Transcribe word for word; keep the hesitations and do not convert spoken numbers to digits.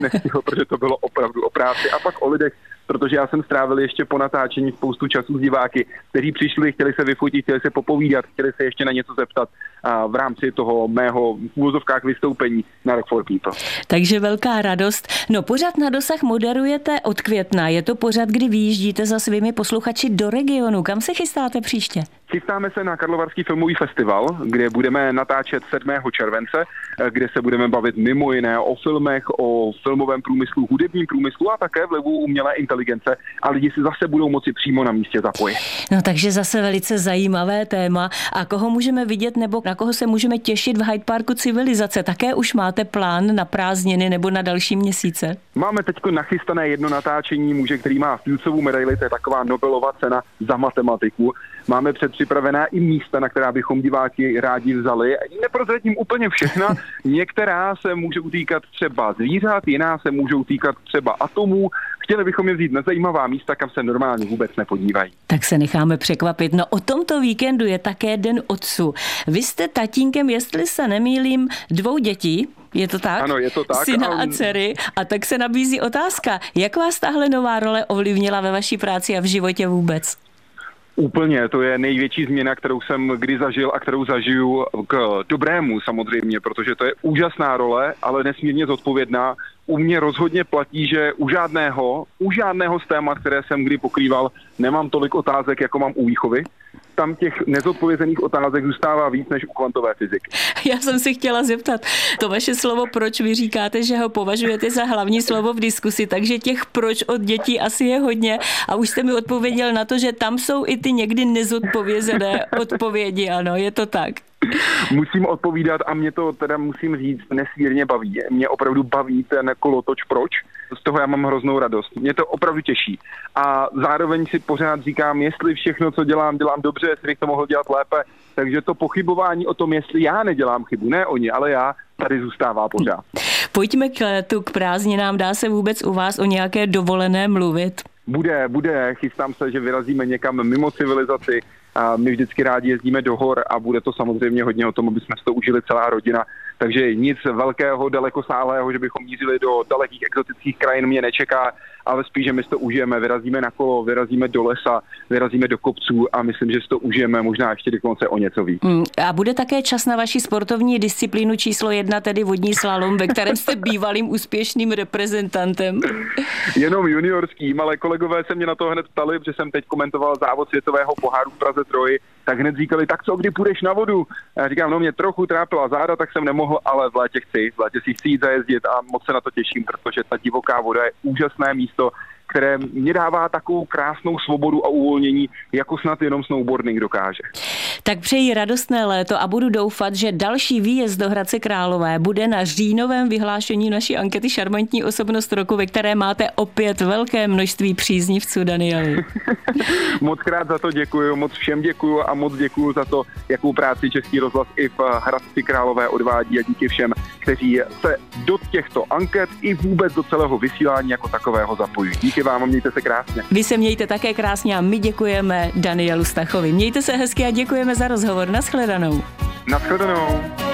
nestihl, protože to bylo opravdu o práci. A pak o lidech, protože já jsem strávil ještě po natáčení spoustu času s diváky, kteří přišli, chtěli se vyfotit, chtěli se popovídat, chtěli se ještě na něco zeptat a v rámci toho mého v úvozovkách vystoupení na Rock for People. Takže velká radost. No, pořad Na dosah moderujete od května. Je to pořad, kdy vyjíždíte za svými posluchači do regionu. Kam se chystáte příště? Chystáme se na Karlovarský filmový festival, kde budeme natáčet sedmého července, kde se budeme bavit mimo jiné o filmech, o filmovém průmyslu, hudebním průmyslu a také vlivu umělé inteligence a lidi si zase budou moci přímo na místě zapojit. No takže zase velice zajímavé téma. A koho můžeme vidět nebo na koho se můžeme těšit v Hyde Parku Civilizace? Také už máte plán na prázdniny nebo na další měsíce? Máme teď nachystané jedno natáčení muže, který má Fieldsovou medaili, to je taková Nobelova cena za matematiku. Máme předpřipravená i místa, na která bychom diváky rádi vzali. Neprozradím úplně všechna. Některá se můžou týkat třeba zvířat, jiná se můžou týkat třeba atomů. Chtěli bychom je vzít na zajímavá místa, kam se normálně vůbec nepodívají. Tak se necháme překvapit. No o tomto víkendu je také Den otců. Vy jste tatínkem, jestli se nemýlím, dvou dětí. Je to tak? Ano, je to tak. Syna a dcery. A tak se nabízí otázka, jak vás tahle nová role ovlivnila ve vaší práci a v životě vůbec? Úplně, to je největší změna, kterou jsem kdy zažil a kterou zažiju k dobrému samozřejmě, protože to je úžasná role, ale nesmírně zodpovědná. U mě rozhodně platí, že u žádného, u žádného z témat, které jsem kdy pokrýval, nemám tolik otázek, jako mám u výchovy. Tam těch nezodpovězených otázek zůstává víc než u kvantové fyziky. Já jsem si chtěla zeptat, to vaše slovo proč vy říkáte, že ho považujete za hlavní slovo v diskusi, takže těch proč od dětí asi je hodně a už jste mi odpověděl na to, že tam jsou i ty někdy nezodpovězené odpovědi, ano, je to tak. Musím odpovídat a mě to teda musím říct nesmírně baví. Mě opravdu baví ten kolotoč proč. Z toho já mám hroznou radost. Mě to opravdu těší. A zároveň si pořád říkám, jestli všechno, co dělám, dělám dobře, jestli bych to mohl dělat lépe. Takže to pochybování o tom, jestli já nedělám chybu, ne oni, ale já, tady zůstává pořád. Pojďme k letu, k prázdninám. Dá se vůbec u vás o nějaké dovolené mluvit? Bude, bude. Chystám se, že vyrazíme někam mimo civilizaci. A my vždycky rádi jezdíme do hor a bude to samozřejmě hodně o tom, aby jsme si to užili celá rodina. Takže nic velkého, dalekosáhlého, že bychom mířili do dalekých exotických krajin, mě nečeká, ale spíš, že my si to užijeme, vyrazíme na kolo, vyrazíme do lesa, vyrazíme do kopců a myslím, že si to užijeme možná ještě dokonce o něco víc. Mm, a bude také čas na vaši sportovní disciplínu číslo jedna, tedy vodní slalom, ve kterém jste bývalým úspěšným reprezentantem? Jenom juniorským, ale kolegové se mě na to hned ptali, protože jsem teď komentoval závod světového poháru v Praze Troji, tak hned říkali, tak co, kdy půjdeš na vodu? A já říkám, no mě trochu trápila záda, tak jsem nemohl, ale v létě chci, v létě si chci jít zajezdit a moc se na to těším, protože ta divoká voda je úžasné místo, které mě dává takovou krásnou svobodu a uvolnění, jako snad jenom snowboarding dokáže. Tak přeji radostné léto a budu doufat, že další výjezd do Hradce Králové bude na říjnovém vyhlášení naší ankety Šarmantní osobnost roku, ve které máte opět velké množství příznivců, Danieli. Moc krát za to děkuju, moc všem děkuju a moc děkuju za to, jakou práci Český rozhlas i v Hradci Králové odvádí a díky všem, kteří se do těchto anket i vůbec do celého vysílání jako takového zapojují. Díky vám a mějte se krásně. Vy se mějte také krásně a my děkujeme Danielu Stachovi. Mějte se hezky a děkujeme za rozhovor. Naschledanou. Naschledanou.